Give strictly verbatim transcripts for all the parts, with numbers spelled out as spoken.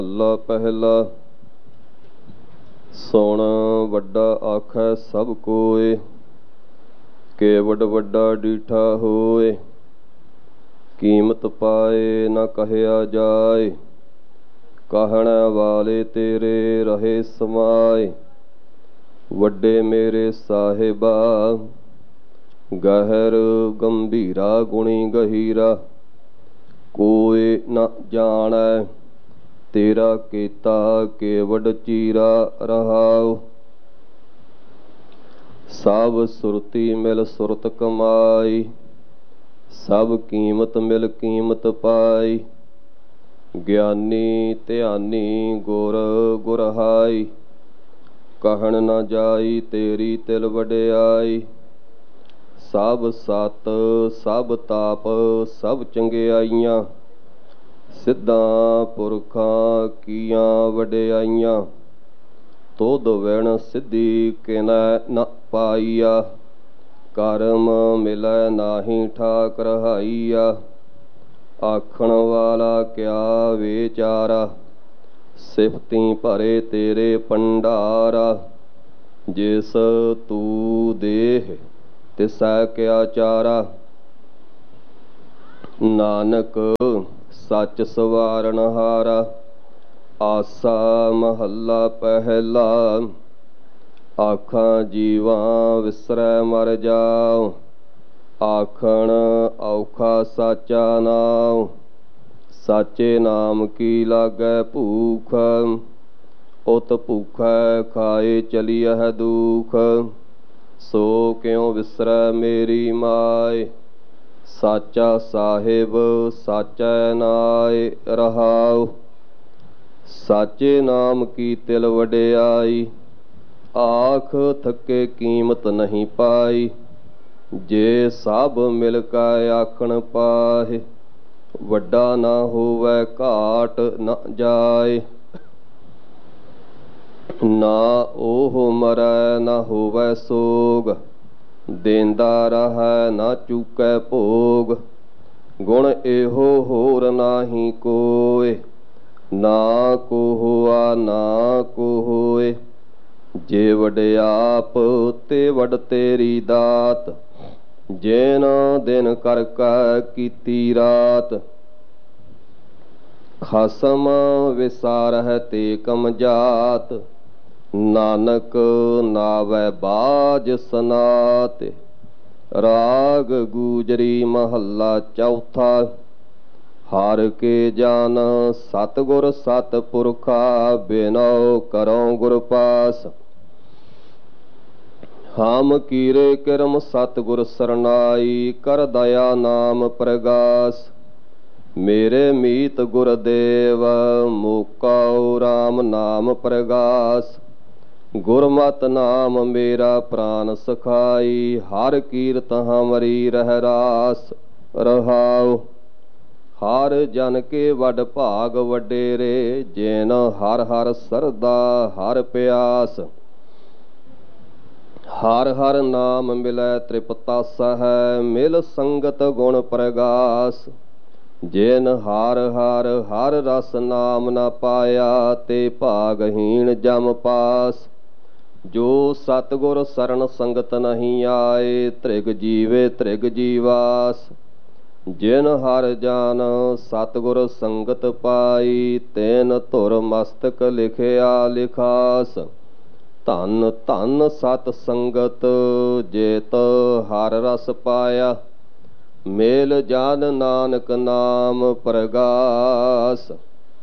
ਮਹੱਲਾ ਪਹਿਲਾ। ਸੁਣ ਵੱਡਾ ਆਖੈ ਸਭ ਕੋਇ, ਕੇਵਡ ਵੱਡਾ ਡੀਠਾ ਹੋਏ। ਕੀਮਤ ਪਾਏ ਨਾ ਕਹਿਆ ਜਾਏ, ਕਹਿਣ ਵਾਲੇ ਤੇਰੇ ਰਹੇ ਸਮਾਏ। ਵੱਡੇ ਮੇਰੇ ਸਾਹਿਬਾ, ਗਹਿਰ ਗੰਭੀਰਾ ਗੁਣੀ ਗਹੀਰਾ। ਕੋਈ ਨਾ ਜਾਣੈ ਤੇਰਾ ਕੀਤਾ ਕੇਵਡ ਚੀਰਾ ਰਹਾਉ। ਸਭ ਸੁਰਤੀ ਮਿਲ ਸੁਰਤ ਕਮਾਈ, ਸਭ ਕੀਮਤ ਮਿਲ ਕੀਮਤ ਪਾਈ। ਗਿਆਨੀ ਧਿਆਨੀ ਗੁਰ ਗੁਰਹਾਈ, ਕਹਿਣ ਨਾ ਜਾਈ ਤੇਰੀ ਤਿਲ ਵਡਿਆਈ। ਸਭ ਸਤ ਸਭ ਤਾਪ ਸਭ ਚੰਗਿਆਈਆਂ, ਸਿੱਧਾਂ ਪੁਰਖਾਂ ਕੀਆਂ ਵਡਿਆਈਆਂ। ਤੁਧ ਵਿਣ ਸਿੱਧੀ ਕਿਨੈ ਨ ਪਾਈਆ, ਕਰਮ ਮਿਲੈ ਨਾਹੀ ਠਾਕ ਰਹਾਈਆ। ਆਖਣ ਵਾਲਾ ਕਿਆ ਵਿਚਾਰਾ, ਸਿਫਤੀ ਭਰੇ ਤੇਰੇ ਭੰਡਾਰਾ। ਜਿਸ ਤੂੰ ਦੇਹ ਤਿਸੈ ਕਿਆ ਚਾਰਾ, ਨਾਨਕ ਸੱਚ ਸਵਾਰਨ ਹਾਰਾ। ਆਸਾ ਮਹੱਲਾ ਪਹਿਲਾ। ਆਖਾਂ ਜੀਵਾਂ ਵਿਸਰੈ ਮਰ ਜਾਉ, ਆਖਣ ਔਖਾ ਸਾਚਾ ਨਾਉ। ਸਾਚੇ ਨਾਮ ਕੀ ਲਾਗੈ ਭੂਖ, ਉਤ ਭੂਖੈ ਖਾਏ ਚਲੀਅਹਿ ਦੁਖ। ਸੋ ਕਿਉ ਵਿਸਰੈ ਮੇਰੀ ਮਾਏ, ਸਾਚਾ ਸਾਹਿਬ ਸਾਚੈ ਨਾਇ ਰਹਾਉ। ਸਾਚੇ ਨਾਮ ਕੀ ਤਿਲ ਵਡਿਆਈ, ਆਖ ਥੱਕੇ ਕੀਮਤ ਨਹੀਂ ਪਾਈ। ਜੇ ਸਭ ਮਿਲ ਕੈ ਆਖਣ ਪਾਹੇ, ਵੱਡਾ ਨਾ ਹੋਵੈ ਘਾਟ ਨ ਜਾਏ। ਨਾ ਉਹ ਮਰੈ ਨਾ ਹੋਵੈ ਸੋਗ, ਦੇਂਦਾ ਰਹੈ ਨਾ ਚੂਕੈ ਭੋਗ। ਗੁਣ ਇਹੋ ਹੋਰ ਨਾਹੀ ਕੋਇ, ਨਾ ਕੋ ਹੋਆ ਨਾ ਕੋ ਹੋਏ। ਜੇ ਵਡਿਆਪ ਤੇ ਵਡ ਤੇਰੀ ਦਾਤ, ਜਿਨ ਦਿਨ ਕਰ ਕੈ ਕੀਤੀ ਰਾਤ। ਖਸਮ ਵਿਸਾਰਹਿ ਤੇ ਕਮਜਾਤ, ਨਾਨਕ ਨਾਵੈ ਬਾਝ ਸਨਾਤ। ਰਾਗ ਗੂਜਰੀ ਮਹੱਲਾ ਚੌਥਾ। ਹਰਿ ਕੇ ਜਨ ਸਤਿਗੁਰ ਸਤਿਪੁਰਖਾ, ਬਿਨਉ ਕਰਉ ਗੁਰ ਪਾਸ। ਹਮ ਕੀਰੇ ਕਿਰਮ ਸਤਿਗੁਰ ਸਰਨਾਈ, ਕਰ ਦਇਆ ਨਾਮ ਪ੍ਰਗਾਸ। ਮੇਰੇ ਮੀਤ ਗੁਰਦੇਵ ਮੁਕਾਉ ਰਾਮ ਨਾਮ ਪ੍ਰਗਾਸ। ਗੁਰਮਤਿ ਨਾਮ ਮੇਰਾ ਪ੍ਰਾਨ ਸਖਾਈ, ਹਰਿ ਕੀਰਤ ਹਮਰੀ ਰਹਿ ਰਾਸ ਰਹਾਉ। ਹਰ ਜਨ ਕੇ ਵਡ ਭਾਗ ਵਡੇਰੇ, ਜਿਨ ਹਰਿ ਹਰਿ ਸਰਦਾ ਹਰਿ ਪਿਆਸ। ਹਰਿ ਹਰਿ ਨਾਮ ਮਿਲੈ ਤ੍ਰਿਪਤਾਸਹਿ, ਮਿਲ ਸੰਗਤ ਗੁਣ ਪ੍ਰਗਾਸ। ਜਿਨ ਹਰਿ ਹਰਿ ਹਰਿ ਰਸ ਨਾਮ ਨ ਪਾਇਆ, ਤੇ ਭਾਗਹੀਣ ਜਮ ਪਾਸ। ਜੋ ਸਤਿਗੁਰ ਸਰਣ ਸੰਗਤ ਨਹੀਂ ਆਏ, ਤ੍ਰਿਗ ਜੀਵੇ ਤ੍ਰਿਗ ਜੀਵਾਸ। ਜਿਨ ਹਰਿ ਜਾਨ ਸਤਿਗੁਰ ਸੰਗਤ ਪਾਈ, ਤੈਨ ਧੁਰ ਮਸਤਕ ਲਿਖਿਆ ਲਿਖਾਸ। ਧੰਨ ਧੰਨ ਸਤ ਸੰਗਤ ਜੇਤ ਹਰਿ ਰਸ ਪਾਇਆ, ਮੇਲ ਜਾਨ ਨਾਨਕ ਨਾਮ ਪ੍ਰਗਾਸ।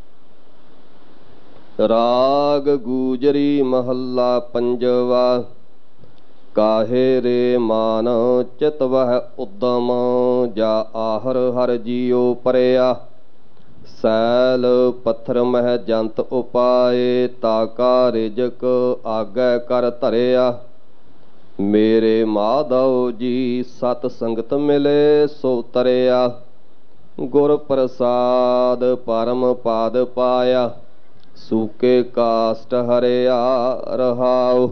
ਰਾਗ ਗੂਜਰੀ ਮਹੱਲਾ ਪੰਜਵਾ। ਕਾਹੇ ਰੇ ਮਾਨ ਚਿਤ ਵਹਿ ਉਦਮ, ਜਾ ਆਹਰ ਹਰਿ ਜੀਉ ਪਰਿਆ। ਸੈਲ ਪੱਥਰ ਮਹਿ ਜੰਤ ਉਪਾਏ, ਤਾਕਾ ਰਿਜਕ ਆਗੈ ਕਰ ਧਰਿਆ। ਮੇਰੇ ਮਾਧਵ ਜੀ ਸਤ ਸੰਗਤ ਮਿਲੇ ਸੋ ਤਰਿਆ, ਗੁਰ ਪ੍ਰਸਾਦ ਪਰਮ ਪਾਦ ਪਾਇਆ। ਸੂਕੇ ਕਾਸਟ ਹਰਿਆ ਰਹਾਉ,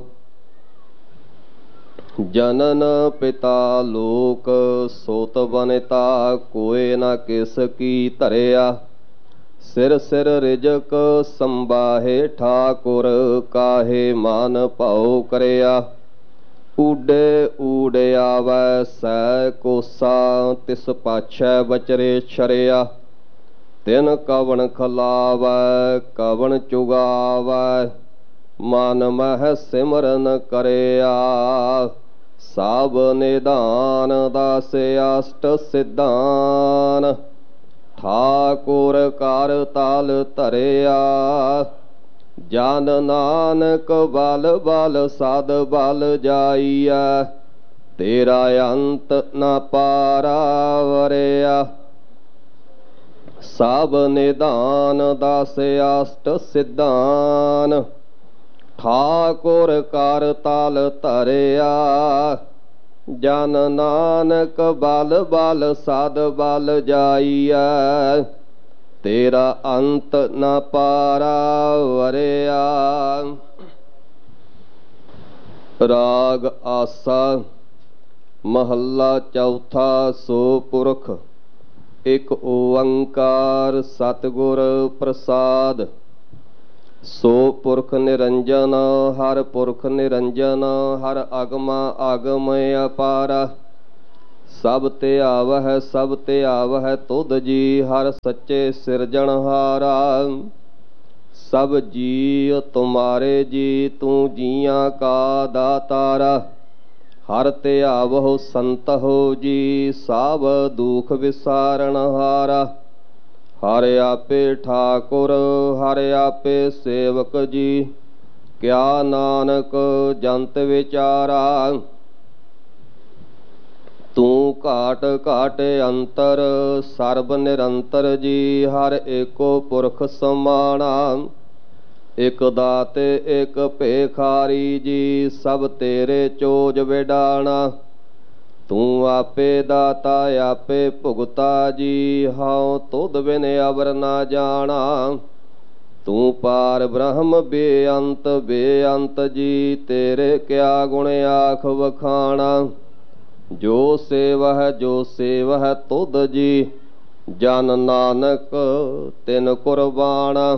ਜਨਨ ਪਿਤਾ ਲੋਕ ਸੋਤ ਬਨਿਤਾ। ਕੋਇ ਨਾ ਕਿਸ ਕੀ ਧਰਿਆ, ਸਿਰ ਸਿਰ ਰਿਜਕ ਸੰਬਾਹੇ ਠਾਕੁਰ, ਕਾਹੇ ਮਨ ਭਉ ਕਰਿਆ। ਊਡੇ ਊੜੇ ਆਵੈ ਸੈ ਕੋਸਾ, ਤਿਸ ਪਾਛੈ ਬਚਰੇ ਛਰਿਆ। ਤਿਨ ਕਵਣ ਖਲਾਵੈ ਕਵਣ ਚੁਗਾਵੈ, ਮਨ ਮਹਿ ਸਿਮਰਨ ਕਰਿਆ। ਸਭ ਨਿਧਾਨ ਦਾਸ ਅਸ਼ਟ ਸਿਧਾਨ, ਠਾਕੁਰ ਕਰ ਤਾਲ ਧਰਿਆ। ਜਨ ਨਾਨਕ ਬਲ ਬਲ ਸਦ ਬਲ ਜਾਈਐ, ਤੇਰਾ ਅੰਤ ਨ ਪਾਰਾ ਵਰਿਆ। ਸਭ ਨਿਧਾਨ ਦਾਸ ਅਸ਼ਟ ਸਿਧਾਨ, ਠਾਕੁਰ ਕਰ ਤਾਲ ਧਰਿਆ। ਜਨ ਨਾਨਕ ਬਲ ਬਲ ਸਦ ਬਲ ਜਾਈਐ, ਤੇਰਾ ਅੰਤ ਨ ਪਾਰਾ ਵਰਿਆ। ਰਾਗ ਆਸਾ ਮਹੱਲਾ ਚੌਥਾ। ਸੋ ਪੁਰਖ ਇਕ ਓੰਕਾਰ ਸਤਿਗੁਰ ਪ੍ਰਸਾਦ। ਸੋ ਪੁਰਖ ਨਿਰੰਜਨ ਹਰ ਪੁਰਖ ਨਿਰੰਜਨ, ਹਰ ਅਗਮਾ ਅਗਮ ਅਪਾਰਾ। ਸਭ ਤੇ ਆਵਹਿ ਸਭ ਤੇ ਆਵਹਿ ਤੁਧ ਜੀ, ਹਰ ਸੱਚੇ ਸਿਰਜਣਹਾਰਾ। ਸਭ ਜੀਅ ਤੁਮਾਰੇ ਜੀ, ਤੂੰ ਜੀਆਂ ਕਾ ਦਾਤਾਰਾ। ਹਰ ਤੇ ਆਵਹੁ ਸੰਤਹੁ ਜੀ, ਸਭ ਦੁਖ ਵਿਸਾਰਣਹਾਰਾ। ਹਰ ਆਪੇ ਠਾਕੁਰ ਹਰ ਆਪੇ ਸੇਵਕ ਜੀ, ਕਿਆ ਨਾਨਕ ਜੰਤ ਵਿਚਾਰਾ। ਤੂੰ ਘਾਟ ਘਾਟ ਅੰਤਰ ਸਰਬ ਨਿਰੰਤਰ ਜੀ, ਹਰ ਏਕੋ ਪੁਰਖ ਸਮਾਣਾ। ਇਕ ਦਾਤੇ ਇਕ ਭੇਖਾਰੀ ਜੀ, ਸਭ ਤੇਰੇ ਚੋਜ ਵਿਡਾਣਾ। ਤੂੰ ਆਪੇ ਦਾਤਾ ਆਪੇ ਭੁਗਤਾ ਜੀ, ਹਉ ਤੁਧ ਬਿਨ ਅਵਰ ਨਾ ਜਾਣਾ। ਤੂੰ ਪਾਰ ਬ੍ਰਹਮ ਬੇਅੰਤ ਬੇਅੰਤ ਜੀ, ਤੇਰੇ ਕਿਆ ਗੁਣ ਆਖ ਵਖਾਣਾ। ਜੋ ਸੇਵਹਿ ਜੋ ਸੇਵਹਿ ਤੁਧ ਜੀ, ਜਨ ਨਾਨਕ ਤਿਨ ਕੁਰਬਾਨਾ।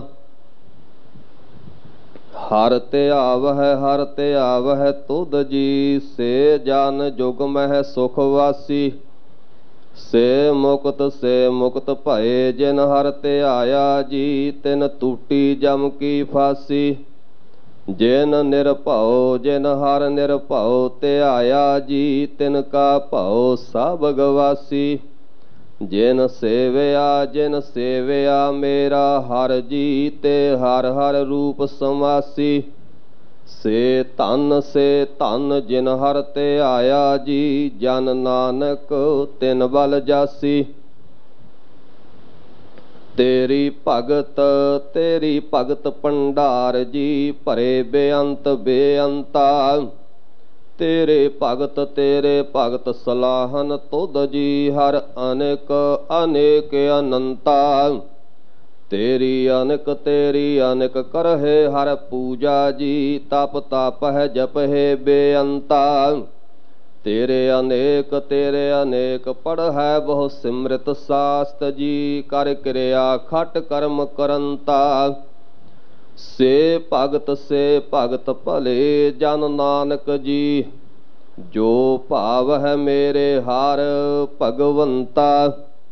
ਹਰ ਤੇ ਆਵਹਿ ਹਰ ਤੇ ਆਵਹਿ ਤੁਧ ਜੀ, ਸੇ ਜਨ ਜੁਗ ਮਹਿ ਸੁਖ ਵਾਸੀ। ਸੇ ਮੁਕਤ ਸੇ ਮੁਕਤ ਭਏ, ਜਿਨ ਹਰ ਤੇ ਆਇਆ ਜੀ, ਤਿਨ ਟੂਟੀ ਜਮ ਕੀ ਫਾਸੀ। ਜਿਨ ਨਿਰਭਉ ਜਿਨ ਹਰ ਨਿਰਭਉ ਤੇ ਆਇਆ ਜੀ, ਤਿਨ ਕਾ ਭਉ ਸਭ ਗਵਾਸੀ। ਜਿਨ ਸੇਵਿਆ ਜਿਨ ਸੇਵਿਆ ਮੇਰਾ ਹਰ ਜੀ, ਤੇ ਹਰ ਹਰ ਰੂਪ ਸਮਾਸੀ। ਸੇ ਧਨ ਸੇ ਧਨ ਜਿਨ ਹਰ ਤੇ ਆਇਆ ਜੀ, ਜਨ ਨਾਨਕ ਤਿਨ ਬਲ ਜਾਸੀ। ਤੇਰੀ ਭਗਤ ਤੇਰੀ ਭਗਤ ਭੰਡਾਰ ਜੀ, ਭਰੇ ਬੇਅੰਤ ਬੇਅੰਤਾ। ਤੇਰੇ ਭਗਤ ਤੇਰੇ ਭਗਤ ਸਲਾਹਨ ਤੁਧ ਜੀ, ਹਰ ਅਨੇਕ ਅਨੇਕ ਅਨੰਤਾ। ਤੇਰੀ ਅਨੇਕ ਤੇਰੀ ਅਨੇਕ ਕਰਹਿ ਹਰ ਪੂਜਾ ਜੀ, ਤਪ ਤਪਹਿ ਜਪਹਿ ਬੇਅੰਤਾ। ਤੇਰੇ ਅਨੇਕ ਤੇਰੇ ਅਨੇਕ ਪੜ੍ਹੈ ਬਹੁ ਸਿਮਰਤ ਸਾਸਤ ਜੀ, ਕਰ ਕਿਰਿਆ ਖਟ ਕਰਮ ਕਰੰਤਾ। ਸੇ ਭਗਤ ਸੇ ਭਗਤ ਭਲੇ ਜਨ ਨਾਨਕ ਜੀ, ਜੋ ਭਾਵ ਹੈ ਮੇਰੇ ਹਰ ਭਗਵੰਤਾ।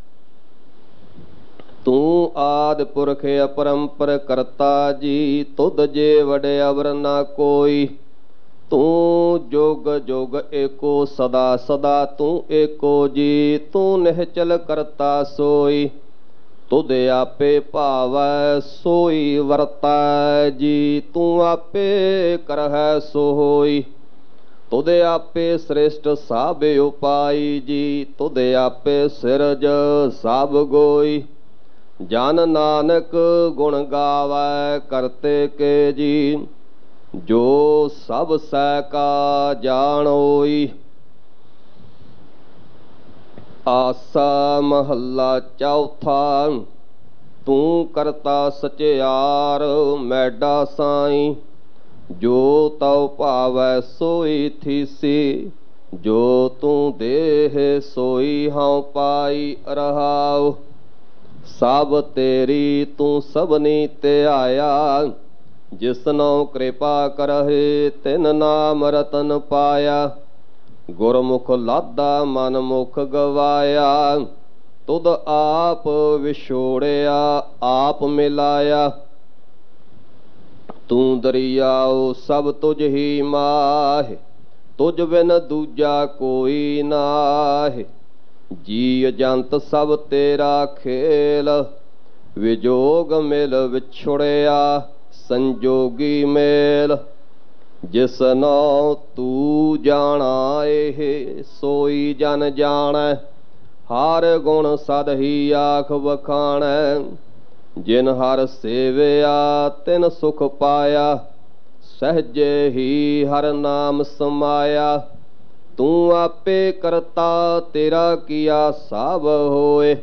ਤੂੰ ਆਦਿ ਪੁਰਖ ਅਪਰੰਪਰ ਕਰਤਾ ਜੀ, ਤੁਧ ਜੇ ਵਡ ਅਵਰ ਨਾ ਕੋਈ। ਤੂੰ ਜੁਗ ਜੁਗ ਏਕੋ ਸਦਾ ਸਦਾ ਤੂੰ ਏਕੋ ਜੀ, ਤੂੰ ਨਿਹਚਲ ਕਰਤਾ ਸੋਈ। ਤੁਧ ਆਪੇ ਭਾਵੈ ਸੋਈ ਵਰਤੈ ਜੀ, ਤੂੰ ਆਪੇ ਕਰਹਿ ਸੋ ਹੋਈ। ਤੁਧ ਆਪੇ ਸ੍ਰਿਸ਼ਟ ਸਭ ਉਪਾਈ ਜੀ, ਤੁਧ ਆਪੇ ਸਿਰਜ ਸਭ ਗੋਈ। ਜਨ ਨਾਨਕ ਗੁਣ ਗਾਵੈ ਕਰਤੇ ਕੇ ਜੀ, ਜੋ ਸਭ ਸਹਿ ਕਾ ਜਾਣੋਈ। ਆਸਾ ਮਹੱਲਾ ਚੌਥਾ। ਤੂੰ ਕਰਤਾ ਸਚਿਆਰ ਮੈਡਾ ਸਾਈਂ, ਜੋ ਤਉ ਭਾਵੈ ਸੋਈ ਥੀਸੀ। ਜੋ ਤੂੰ ਦੇਹ ਸੋਈ ਹਉ ਪਾਈ ਰਹਾਉ। ਸਭ ਤੇਰੀ ਤੂੰ ਸਭਨੀ ਧਿਆਇਆ, ਜਿਸਨੋ ਕਿਰਪਾ ਕਰਹਿ ਤਿਨ ਨਾਮ ਰਤਨ ਪਾਇਆ। ਗੁਰਮੁਖ ਲਾਦਾ ਮਨ ਮੁਖ ਗਵਾਇਆ, ਤੁਧ ਆਪ ਵਿਛੋੜਿਆ ਆਪ ਮਿਲਾਇਆ। ਤੂੰ ਦਰਿਆਓ ਸਭ ਤੁਝ ਹੀ ਮਾਹਿ, ਤੁਝ ਬਿਨ ਦੂਜਾ ਕੋਈ ਨਾਹਿ। ਜੀ ਜੰਤ ਸਭ ਤੇਰਾ ਖੇਲ, ਵਿਜੋਗ ਮਿਲ ਵਿਛੁੜਿਆ ਸੰਜੋਗੀ ਮੇਲ। ਜਿਸਨੋ ਤੂੰ ਜਾਣਾ ਇਹ ਸੋਈ ਜਨ ਜਾਣੈ, ਹਰ ਗੁਣ ਸਦ ਹੀ ਆਖ ਵਖਾਣੈ। ਜਿਨ ਹਰ ਸੇਵਿਆ ਤਿਨ ਸੁਖ ਪਾਇਆ, ਸਹਜੇ ਹੀ ਹਰ ਨਾਮ ਸਮਾਇਆ। ਤੂੰ ਆਪੇ ਕਰਤਾ ਤੇਰਾ ਕੀਆ ਸਭ ਹੋਏ,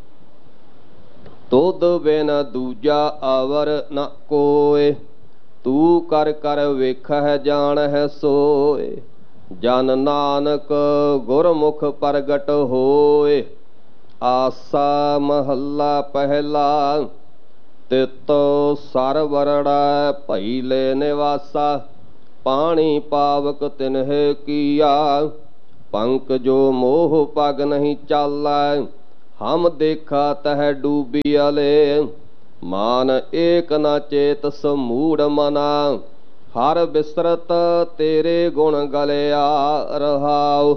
ਤੁਧ ਬਿਨ ਦੂਜਾ ਅਵਰ ਨ ਕੋਇ। ਤੂੰ ਕਰ ਕਰ ਵੇਖਹਿ ਜਾਣਹਿ ਸੋਏ, ਜਨ ਨਾਨਕ ਗੁਰਮੁਖ ਪ੍ਰਗਟ ਹੋਏ। ਆਸਾ ਮਹੱਲਾ ਪਹਿਲਾ, ਤਿਤ ਸਰ ਵਰੜੈ ਭਈ ਲੈ ਨਿਵਾਸਾ। ਪਾਣੀ ਪਾਵਕ ਤਿਨਹਿ ਕੀਆ, ਪੰਕ ਜੋ ਮੋਹ ਪਗ ਨਹੀਂ ਚਾਲੈ। ਹਮ ਦੇਖਾ ਤਹ ਡੂਬੀਅਲੇ, ਮਾਨ ਏਕ ਨ ਚੇਤ ਸਮੂੜ ਮਨਾ। ਹਰ ਬਿਸਰਤ ਤੇਰੇ ਗੁਣ ਗਲਿਆ ਰਹਾਉ,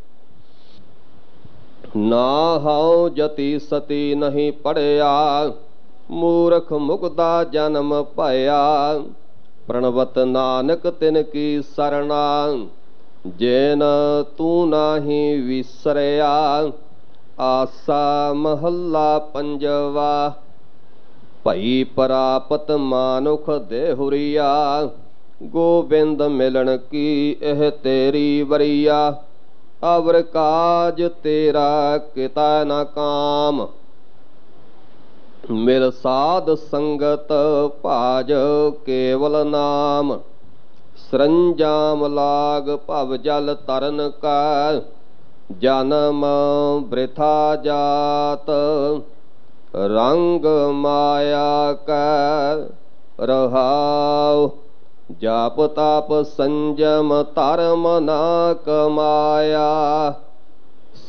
ਨਾ ਹਉ ਜਤੀ ਸਤੀ ਨਹੀਂ ਪੜਿਆ। ਮੂਰਖ ਮੁਕਦਾ ਜਨਮ ਭਇਆ, ਪ੍ਰਣਵਤ ਨਾਨਕ ਤਿਨ ਕੀ ਸਰਣਾ। ਜੇਨ ਤੂੰ ਨਾਹੀ ਵਿਸਰਿਆ, ਆਸਾ ਮਹੱਲਾ ਪੰਜਵਾ। ਭਈ ਪ੍ਰਾਪਤ ਮਾਨੁਖ ਦੇਹੁਰੀਆ, ਗੋਬਿੰਦ ਮਿਲਣ ਕੀ ਇਹ ਤੇਰੀ ਵਰੀਆ। ਅਵਰ ਕਾਜ ਤੇਰਾ ਕਿਤਾ ਨ ਕਾਮ, ਮਿਲ ਸਾਧ ਸੰਗਤ ਭਾਜ ਕੇਵਲ ਨਾਮ। ਸਰੰਜਾਮ ਲਾਗ ਭਵ ਜਲ ਤਰਨ ਕਾ, ਜਨਮ ਬ੍ਰਿਥਾ ਜਾਤ। ਰੰਗ ਮਾਇਆ ਕੈ ਰਹਾਉ, ਜਾਪ ਤਾਪ ਸੰਜਮ ਧਰਮ ਨਾ ਕਮਾਇਆ।